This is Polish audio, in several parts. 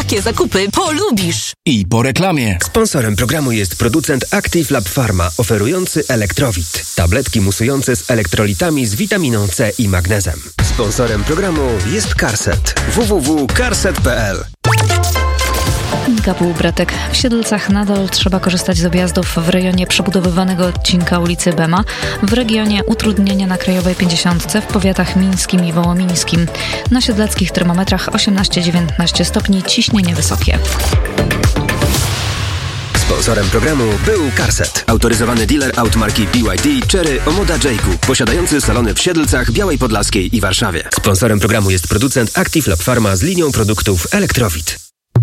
Szybkie zakupy polubisz. I po reklamie. Sponsorem programu jest producent Active Lab Pharma, oferujący Elektrowit. Tabletki musujące z elektrolitami z witaminą C i magnezem. Sponsorem programu jest Carset. www.carset.pl. Monika Półbratek. W Siedlcach nadal trzeba korzystać z objazdów w rejonie przebudowywanego odcinka ulicy Bema, w regionie utrudnienia na Krajowej 50 w powiatach mińskim i wołomińskim. Na siedleckich termometrach 18-19 stopni, ciśnienie wysokie. Sponsorem programu był Carset, autoryzowany dealer aut marki BYD, Chery, Omoda, Jayku, posiadający salony w Siedlcach, Białej Podlaskiej i Warszawie. Sponsorem programu jest producent Active Lab Pharma z linią produktów Elektrowit.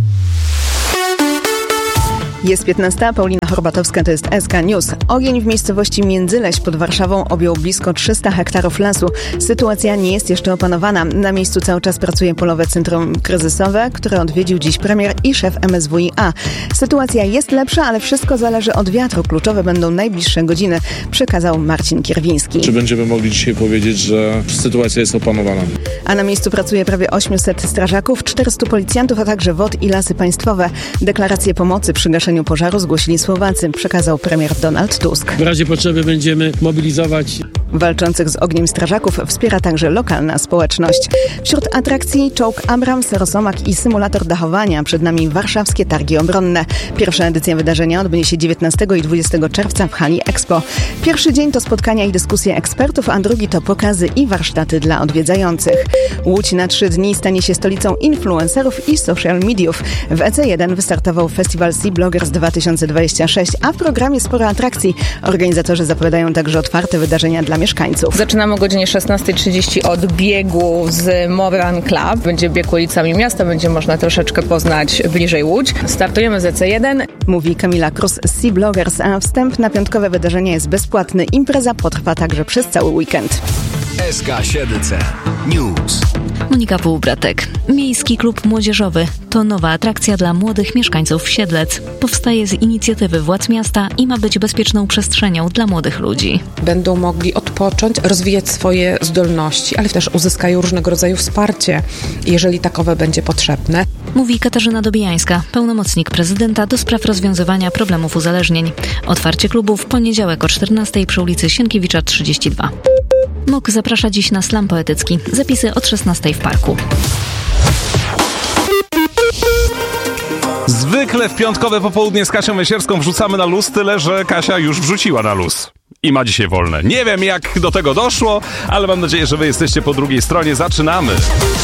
Jest 15, Paulina Horbatowska, to jest SK News. Ogień w miejscowości Międzyleś pod Warszawą objął blisko 300 hektarów lasu. Sytuacja nie jest jeszcze opanowana. Na miejscu cały czas pracuje Polowe Centrum Kryzysowe, które odwiedził dziś premier i szef MSWiA. Sytuacja jest lepsza, ale wszystko zależy od wiatru. Kluczowe będą najbliższe godziny, przekazał Marcin Kierwiński. Czy będziemy mogli dzisiaj powiedzieć, że sytuacja jest opanowana? A na miejscu pracuje prawie 800 strażaków, 400 policjantów, a także WOT i Lasy Państwowe. Deklaracje pomocy przy gaszeniu pożaru zgłosili Słowacy, przekazał premier Donald Tusk. W razie potrzeby będziemy mobilizować. Walczących z ogniem strażaków wspiera także lokalna społeczność. Wśród atrakcji czołg Abrams, Rosomak i symulator dachowania. Przed nami warszawskie targi obronne. Pierwsza edycja wydarzenia odbędzie się 19 i 20 czerwca w hali Expo. Pierwszy dzień to spotkania i dyskusje ekspertów, a drugi to pokazy i warsztaty dla odwiedzających. Łódź na 3 dni stanie się stolicą influencerów i social mediów. W EC1 wystartował festiwal Sea Bloggers 2026, a w programie sporo atrakcji. Organizatorzy zapowiadają także otwarte wydarzenia dla mieszkańców. Zaczynamy o godzinie 16:30 od biegu z Moran Club. Będzie bieg ulicami miasta, będzie można troszeczkę poznać bliżej Łódź. Startujemy z EC1. Mówi Kamila Krus z Sea Bloggers, a wstęp na piątkowe wydarzenie jest bezpłatny. Impreza potrwa także przez cały weekend. SK Siedlce News. Monika Półbratek. Miejski Klub Młodzieżowy to nowa atrakcja dla młodych mieszkańców Siedlec. Powstaje z inicjatywy władz miasta i ma być bezpieczną przestrzenią dla młodych ludzi. Będą mogli odpocząć, rozwijać swoje zdolności, ale też uzyskają różnego rodzaju wsparcie, jeżeli takowe będzie potrzebne. Mówi Katarzyna Dobijańska, pełnomocnik prezydenta do spraw rozwiązywania problemów uzależnień. Otwarcie klubu w poniedziałek o 14 przy ulicy Sienkiewicza 32. MOK zaprasza dziś na slam poetycki. Zapisy od 16 w parku. Zwykle w piątkowe popołudnie z Kasią Mesierską wrzucamy na luz, tyle że Kasia już wrzuciła na luz. I ma dzisiaj wolne. Nie wiem, jak do tego doszło, ale mam nadzieję, że wy jesteście po drugiej stronie. Zaczynamy!